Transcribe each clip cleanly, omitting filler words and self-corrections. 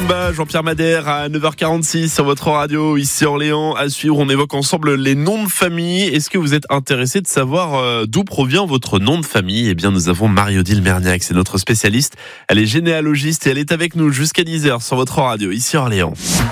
Zumba, Jean-Pierre Madère à 9h46 sur votre radio, ici Orléans. À suivre, on évoque ensemble les noms de famille. Est-ce que vous êtes intéressé de savoir d'où provient votre nom de famille ? Eh bien, nous avons Marie-Odile Merniac, c'est notre spécialiste. Elle est généalogiste et elle est avec nous jusqu'à 10h sur votre radio, ici Orléans.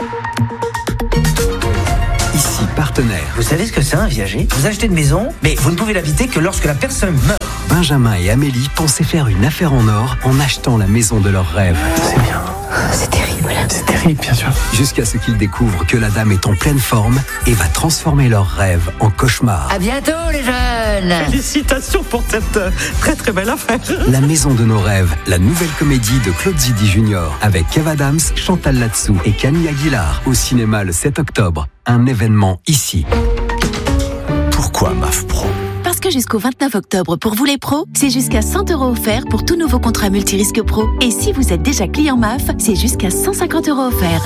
Ici Partenaire. Vous savez ce que c'est un viager ? Vous achetez une maison, mais vous ne pouvez l'habiter que lorsque la personne meurt. Benjamin et Amélie pensaient faire une affaire en or en achetant la maison de leurs rêves. C'est bien. C'est terrible. C'est terrible, bien sûr. Jusqu'à ce qu'ils découvrent que la dame est en pleine forme et va transformer leurs rêves en cauchemar. À bientôt, les jeunes. Félicitations pour cette très très belle affaire. La maison de nos rêves, la nouvelle comédie de Claude Zidi Junior avec Kev Adams, Chantal Latsou et Camille Aguilar au cinéma le 7 octobre. Un événement ici. Pourquoi MAF Pro ? Parce que jusqu'au 29 octobre, pour vous les pros, c'est jusqu'à 100 € offerts pour tout nouveau contrat multirisque pro. Et si vous êtes déjà client MAF, c'est jusqu'à 150 € offerts.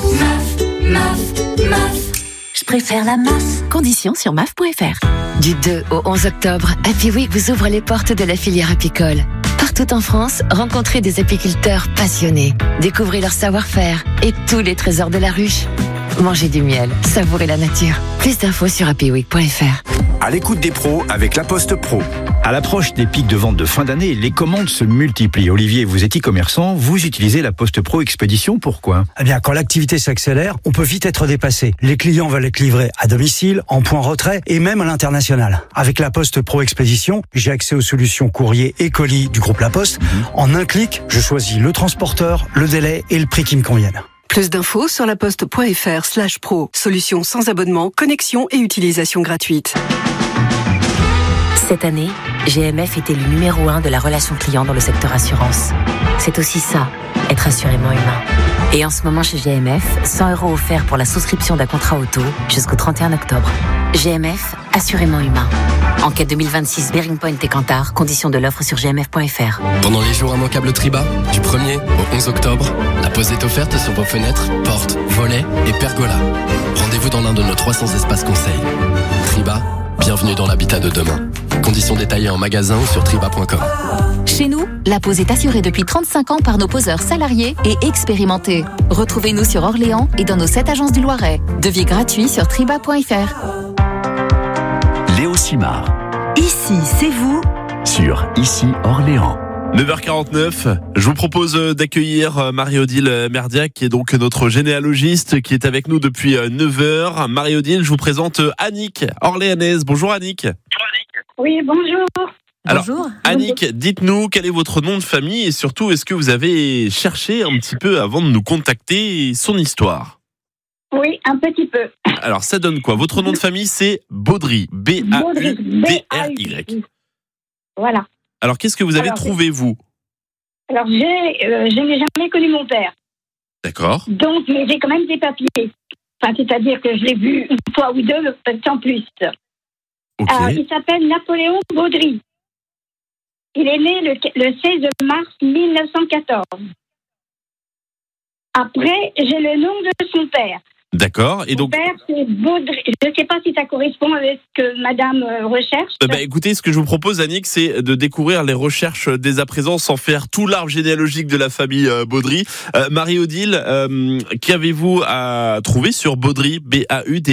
MAF. Je préfère la MAF. Conditions sur maf.fr. Du 2 au 11 octobre, Happy Week vous ouvre les portes de la filière apicole. Partout en France, rencontrez des apiculteurs passionnés. Découvrez leur savoir-faire et tous les trésors de la ruche. Mangez du miel, savourez la nature. Plus d'infos sur happyweek.fr. À l'écoute des pros avec La Poste Pro. À l'approche des pics de vente de fin d'année, les commandes se multiplient. Olivier, vous êtes e-commerçant, vous utilisez La Poste Pro Expédition, pourquoi ? Eh bien, quand l'activité s'accélère, on peut vite être dépassé. Les clients veulent être livrés à domicile, en point retrait et même à l'international. Avec La Poste Pro Expédition, j'ai accès aux solutions courrier et colis du groupe La Poste. En un clic, je choisis le transporteur, le délai et le prix qui me conviennent. Plus d'infos sur laposte.fr/pro. Solution sans abonnement, connexion et utilisation gratuite. Cette année, GMF est élu numéro 1 de la relation client dans le secteur assurance. C'est aussi ça, être assurément humain. Et en ce moment chez GMF, 100 € offerts pour la souscription d'un contrat auto jusqu'au 31 octobre. GMF, assurément humain. Enquête 2026 Bearing Point et Kantar, conditions de l'offre sur gmf.fr. Pendant les jours immanquables Triba, du 1er au 11 octobre, la pause est offerte sur vos fenêtres, portes, volets et pergolas. Rendez-vous dans l'un de nos 300 espaces conseils. Triba, bienvenue dans l'habitat de demain. Conditions détaillées en magasin ou sur triba.com. Chez nous, la pose est assurée depuis 35 ans par nos poseurs salariés et expérimentés. Retrouvez-nous sur Orléans et dans nos 7 agences du Loiret. Devis gratuit sur triba.fr. Léo Simard. Ici, c'est vous. Sur Ici Orléans. 9h49, je vous propose d'accueillir Marie-Odile Merniac, qui est donc notre généalogiste, qui est avec nous depuis 9h. Marie-Odile, je vous présente Annick, orléanaise. Bonjour Annick. Oui, bonjour. Alors, bonjour. Annick, dites-nous quel est votre nom de famille et surtout, est-ce que vous avez cherché un petit peu avant de nous contacter son histoire ? Oui, un petit peu. Alors, ça donne quoi ? Votre nom de famille, c'est Baudry. B-A-U-D-R-Y. Voilà. Alors, qu'est-ce que vous avez trouvé, vous ? Alors, je n'ai jamais connu mon père. D'accord. Donc, mais j'ai quand même des papiers. Enfin, c'est-à-dire que je l'ai vu une fois ou deux, peut-être en plus. Okay. Alors, il s'appelle Napoléon Baudry. Il est né le 16 mars 1914. Après, j'ai le nom de son père. D'accord. Et donc, son père, c'est Baudry. Je ne sais pas si ça correspond avec ce que madame recherche. Écoutez, ce que je vous propose, Annick, c'est de découvrir les recherches dès à présent sans faire tout l'arbre généalogique de la famille Baudry. Marie-Odile, qu'avez-vous à trouver sur Baudry, B-A-U-D-R-Y ?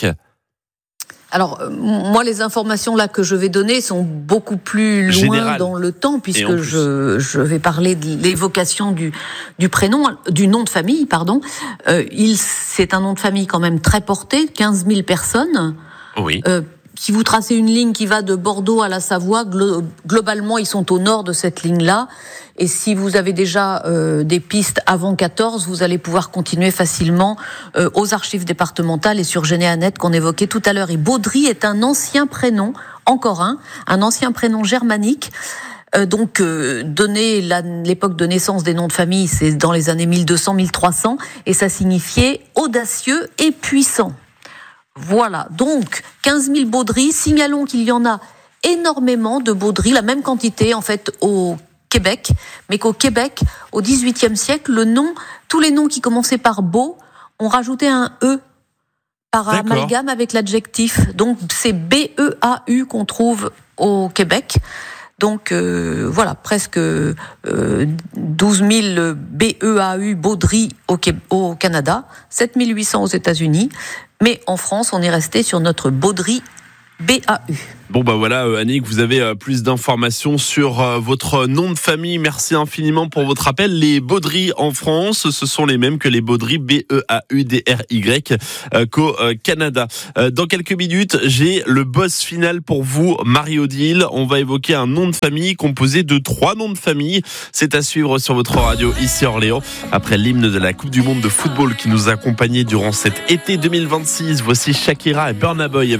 Alors, moi, les informations là que je vais donner sont beaucoup plus loin général dans le temps, puisque je vais parler de l'évocation du prénom, du nom de famille, pardon. C'est un nom de famille quand même très porté, 15 000 personnes. Oui. Si vous tracez une ligne qui va de Bordeaux à la Savoie, globalement, ils sont au nord de cette ligne-là. Et si vous avez déjà des pistes avant 14, vous allez pouvoir continuer facilement aux archives départementales et sur Généanet qu'on évoquait tout à l'heure. Et Baudry est un ancien prénom, encore un ancien prénom germanique. Donné l'époque de naissance des noms de famille, c'est dans les années 1200-1300, et ça signifiait audacieux et puissant. Voilà, donc 15 000 Baudry. Signalons qu'il y en a énormément de Baudry, la même quantité en fait au Québec, mais qu'au Québec, au XVIIIe siècle, tous les noms qui commençaient par Beau ont rajouté un E par amalgame avec l'adjectif. Donc c'est B-E-A-U qu'on trouve au Québec. Donc voilà, presque 12 000 BEAU Baudry au Canada, 7 800 aux États-Unis, mais en France, on est resté sur notre Baudry BAU. Bon bah voilà Annick, vous avez plus d'informations sur votre nom de famille. Merci infiniment pour votre appel. Les Baudry en France, ce sont les mêmes que les Baudry BEAUDRY qu'au Canada. Dans quelques minutes, j'ai le boss final pour vous, Marie-Odile. On va évoquer un nom de famille composé de 3 noms de famille. C'est à suivre sur votre radio ici à Orléans. Après l'hymne de la Coupe du Monde de football qui nous a accompagnés durant cet été 2026, voici Shakira et Burna Boy.